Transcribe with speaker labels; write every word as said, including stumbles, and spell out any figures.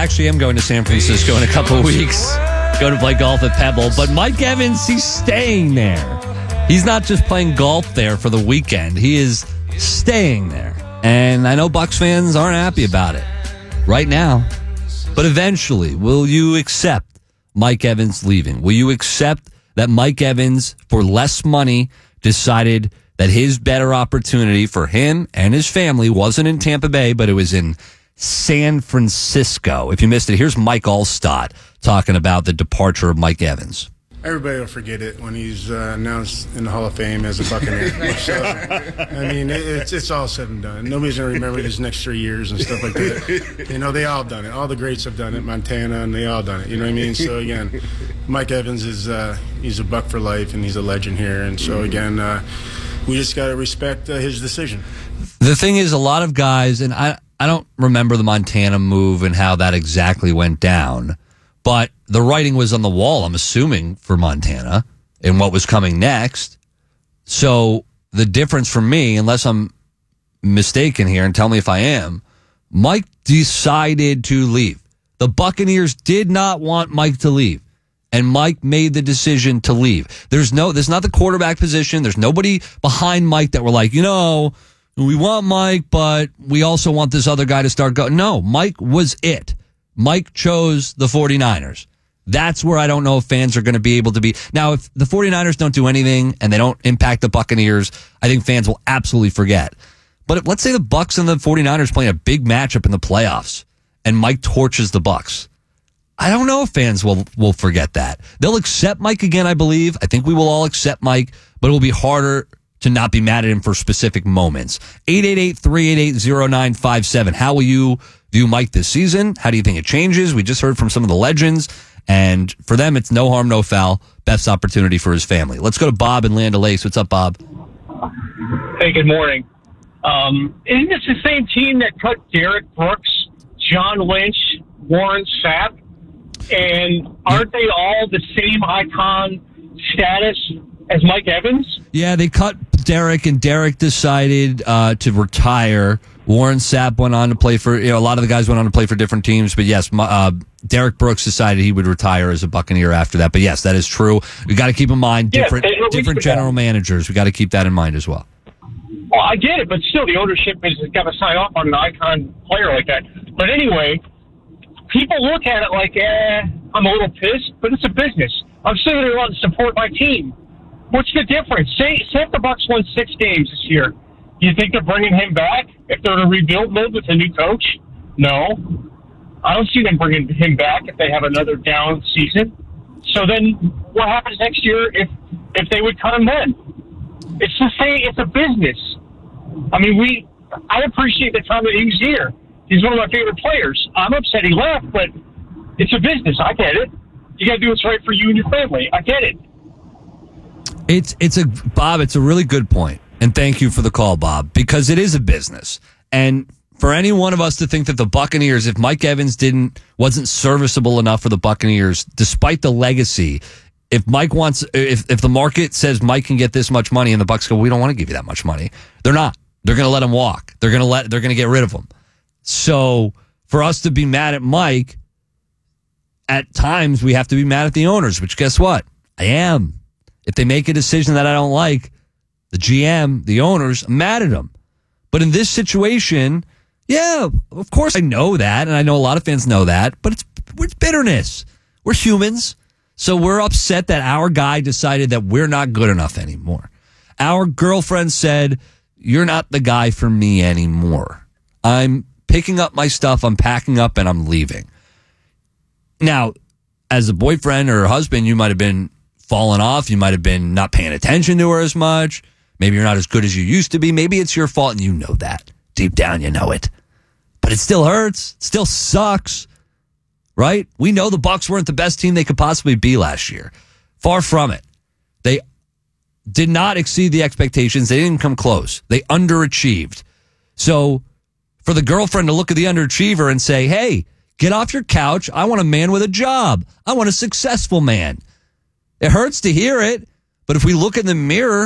Speaker 1: actually am going to San Francisco in a couple of weeks. Going to play golf at Pebble. But Mike Evans, he's staying there. He's not just playing golf there for the weekend. He is staying there. And I know Bucs fans aren't happy about it right now. But eventually, will you accept Mike Evans leaving? Will you accept that Mike Evans, for less money, decided that his better opportunity for him and his family wasn't in Tampa Bay, but it was in San Francisco? If you missed it, here's Mike Alstott talking about the departure of Mike Evans.
Speaker 2: Everybody will forget it when he's uh, announced in the Hall of Fame as a Buccaneer. So, I mean, it, it's it's all said and done. Nobody's going to remember his next three years and stuff like that. You know, they all done it. All the greats have done it. Montana, and they all done it. You know what I mean? So, again, Mike Evans is uh, he's a Buck for life, and he's a legend here. And so, again, uh, we just got to respect uh, his decision.
Speaker 1: The thing is, a lot of guys, and I, I don't remember the Montana move and how that exactly went down, but the writing was on the wall, I'm assuming, for Montana and what was coming next. So the difference for me, unless I'm mistaken here, and tell me if I am, Mike decided to leave. The Buccaneers did not want Mike to leave, and Mike made the decision to leave. There's no, there's not the quarterback position. There's nobody behind Mike that were like, you know, we want Mike, but we also want this other guy to start going. No, Mike was it. Mike chose the 49ers. That's where I don't know if fans are going to be able to be. Now, if the 49ers don't do anything and they don't impact the Buccaneers, I think fans will absolutely forget. But if, let's say the Bucs and the 49ers playing a big matchup in the playoffs and Mike torches the Bucs. I don't know if fans will, will forget that. They'll accept Mike again, I believe. I think we will all accept Mike, but it will be harder to not be mad at him for specific moments. eight eight eight, three eight eight, zero nine five seven. How will you view Mike this season? How do you think it changes? We just heard from some of the legends, and for them, it's no harm, no foul. Best opportunity for his family. Let's go to Bob in Land O'Lakes. What's up, Bob?
Speaker 3: Hey, good morning. Um, isn't this the same team that cut Derek Brooks, John Lynch, Warren Sapp? And aren't they all the same icon status as Mike Evans?
Speaker 1: Yeah, they cut Derek, and Derek decided uh, to retire. Warren Sapp went on to play for, you know, a lot of the guys went on to play for different teams. But yes, uh, Derek Brooks decided he would retire as a Buccaneer after that. But yes, that is true. We got to keep in mind different
Speaker 3: yes,
Speaker 1: different general managers. We got to keep that in mind as well.
Speaker 3: Well, I get it, but still, the ownership has got to sign off on an icon player like that. But anyway, people look at it like, eh, I'm a little pissed, but it's a business. I'm still going to want to support my team. What's the difference? Say, say if the Bucs won six games this year, do you think they're bringing him back if they're in a rebuild mode with a new coach? No. I don't see them bringing him back if they have another down season. So then what happens next year if if they would cut him then? It's the same. It's a business. I mean, we. I appreciate the time that he was here. He's one of my favorite players. I'm upset he left, but it's a business. I get it. You got to do what's right for you and your family. I get it.
Speaker 1: It's it's a Bob. It's a really good point, and thank you for the call, Bob, because it is a business. And for any one of us to think that the Buccaneers, if Mike Evans didn't wasn't serviceable enough for the Buccaneers, despite the legacy, if Mike wants, if if the market says Mike can get this much money, and the Bucs go, we don't want to give you that much money, they're not. They're going to let him walk. They're going to let. They're going to get rid of him. So for us to be mad at Mike, at times we have to be mad at the owners. Which guess what? I am. If they make a decision that I don't like, the G M, the owners, I'm mad at them. But in this situation, yeah, of course I know that, and I know a lot of fans know that, but it's, it's bitterness. We're humans, so we're upset that our guy decided that we're not good enough anymore. Our girlfriend said, you're not the guy for me anymore. I'm picking up my stuff, I'm packing up, and I'm leaving. Now, as a boyfriend or a husband, you might have been falling off. You might have been not paying attention to her as much. Maybe you're not as good as you used to be. Maybe it's your fault and you know that. Deep down, you know it. But it still hurts. It still sucks. Right? We know the Bucs weren't the best team they could possibly be last year. Far from it. They did not exceed the expectations. They didn't come close. They underachieved. So for the girlfriend to look at the underachiever and say, hey, get off your couch. I want a man with a job. I want a successful man. It hurts to hear it, but if we look in the mirror